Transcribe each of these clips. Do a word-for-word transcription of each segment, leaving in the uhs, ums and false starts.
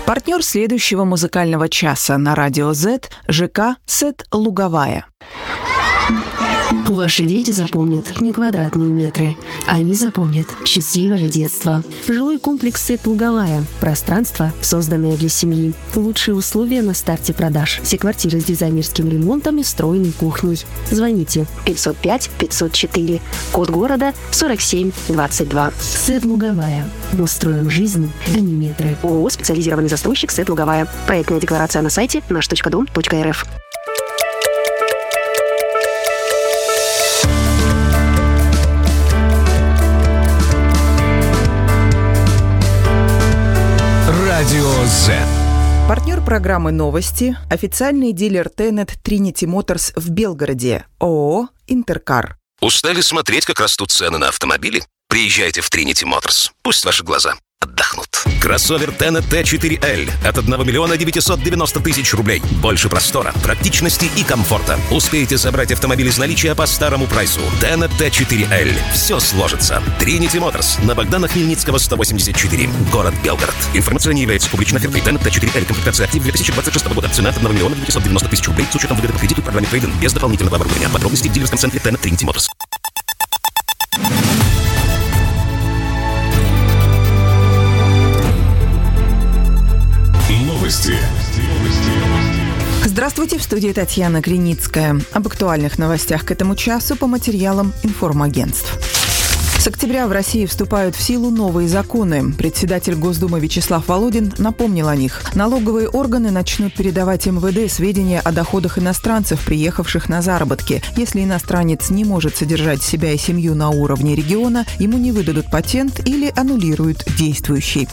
Партнер следующего музыкального часа на Радио Z – ЖК «Сет Луговая». Ваши дети запомнят не квадратные метры. Они запомнят счастливое детство. Жилой комплекс «Сет Луговая». Пространство, созданное для семьи. Лучшие условия на старте продаж. Все квартиры с дизайнерским ремонтом и встроенной кухней. Звоните пятьсот пять пятьсот четыре. Код города сорок семь двадцать два. «Сет Луговая». Мы строим жизнь, а не метры. ООО «Специализированный застройщик «Сет Луговая». Проектная декларация на сайте наш точка дом точка эр эф. Радио Z. Партнер программы «Новости» – официальный дилер Тенет Trinity Motors в Белгороде, ООО «Интеркар». Устали смотреть, как растут цены на автомобили? Приезжайте в Trinity Motors. Пусть ваши глаза отдохнут. Кроссовер Тенет Т четыре Л от одного миллиона девятьсот девяносто тысяч рублей. Больше простора, практичности и комфорта. Успеете забрать автомобиль из наличия по старому прайсу. Тенет Т четыре Л. Все сложится. Trinity Motors на Богдана Хмельницкого сто восемьдесят четыре. Город Белгород. Информация не является публичной офертой. Тенет Т четыре Л. Комплектация актив две тысячи двадцать шестого года. Цена от одного миллиона девятьсот девяносто тысяч рублей с учетом выгоды по кредиту в программе трейд-ин без дополнительного оборудования. Подробности в дилерском центре Тенет Trinity Motors. Новости. Здравствуйте, в студии Татьяна Криницкая. Об актуальных новостях к этому часу по материалам информагентств. С октября в России вступают в силу новые законы. Председатель Госдумы Вячеслав Володин напомнил о них. Налоговые органы начнут передавать эм вэ дэ сведения о доходах иностранцев, приехавших на заработки. Если иностранец не может содержать себя и семью на уровне региона, ему не выдадут патент или аннулируют действующий.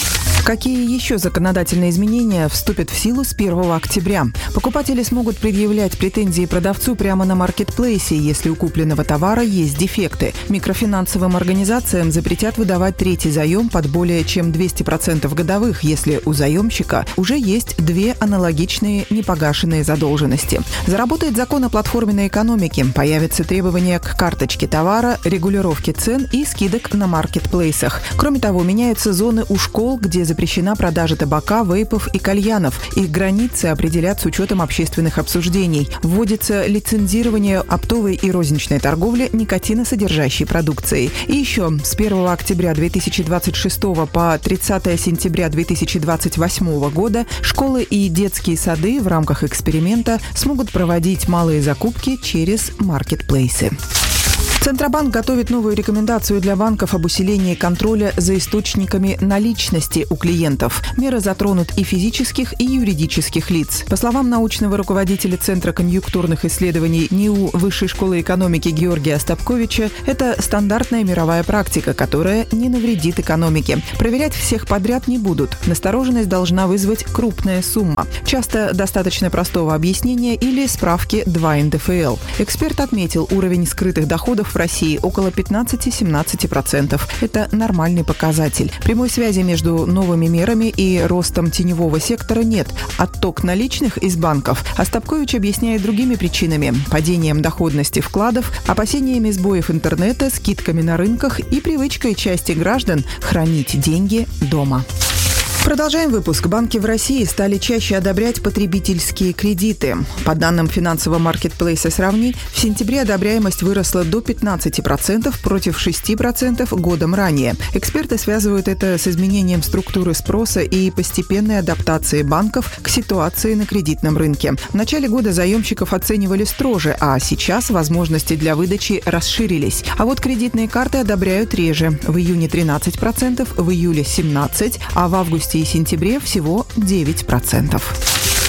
Какие еще законодательные изменения вступят в силу с первого октября? Покупатели смогут предъявлять претензии продавцу прямо на маркетплейсе, если у купленного товара есть дефекты. Микрофинансовым организациям запретят выдавать третий заем под более чем двести процентов годовых, если у заемщика уже есть две аналогичные непогашенные задолженности. Заработает закон о платформенной экономике. Появятся требования к карточке товара, регулировке цен и скидок на маркетплейсах. Кроме того, меняются зоны у школ, где запрещена продажа табака, вейпов и кальянов. Их границы определят с учетом общественных обсуждений. Вводится лицензирование оптовой и розничной торговли никотиносодержащей продукцией. И еще с первого октября две тысячи двадцать шестого по тридцатого сентября две тысячи двадцать восьмого года школы и детские сады в рамках эксперимента смогут проводить малые закупки через маркетплейсы. Центробанк готовит новую рекомендацию для банков об усилении контроля за источниками наличности у клиентов. Меры затронут и физических, и юридических лиц. По словам научного руководителя Центра конъюнктурных исследований НИУ Высшей школы экономики Георгия Остапковича, это стандартная мировая практика, которая не навредит экономике. Проверять всех подряд не будут. Настороженность должна вызвать крупная сумма. Часто достаточно простого объяснения или справки два эн дэ эф эл. Эксперт отметил, уровень скрытых доходов в России около пятнадцать-семнадцать процентов. Это нормальный показатель. Прямой связи между новыми мерами и ростом теневого сектора нет. Отток наличных из банков Остапкович объясняет другими причинами – падением доходности вкладов, опасениями сбоев интернета, скидками на рынках и привычкой части граждан хранить деньги дома. Продолжаем выпуск. Банки в России стали чаще одобрять потребительские кредиты. По данным финансового маркетплейса «Сравни», в сентябре одобряемость выросла до пятнадцати процентов против шести процентов годом ранее. Эксперты связывают это с изменением структуры спроса и постепенной адаптацией банков к ситуации на кредитном рынке. В начале года заемщиков оценивали строже, а сейчас возможности для выдачи расширились. А вот кредитные карты одобряют реже. В июне тринадцать процентов, в июле семнадцать процентов, а в августе и сентябре всего девять процентов.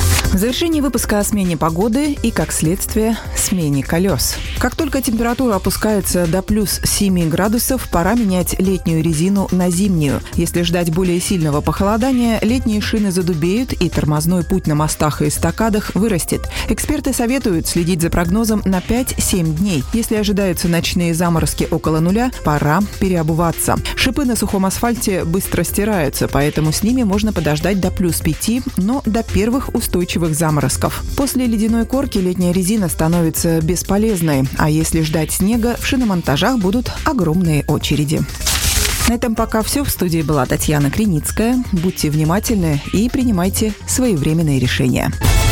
В завершении выпуска о смене погоды и, как следствие, смене колес. Как только температура опускается до плюс семи градусов, пора менять летнюю резину на зимнюю. Если ждать более сильного похолодания, летние шины задубеют и тормозной путь на мостах и эстакадах вырастет. Эксперты советуют следить за прогнозом на пять-семь дней. Если ожидаются ночные заморозки около нуля, пора переобуваться. Шипы на сухом асфальте быстро стираются, поэтому с ними можно подождать до плюс пяти, но до первых устойчивых заморозков. После ледяной корки летняя резина становится бесполезной, а если ждать снега, в шиномонтажах будут огромные очереди. На этом пока все. В студии была Татьяна Криницкая. Будьте внимательны и принимайте своевременные решения.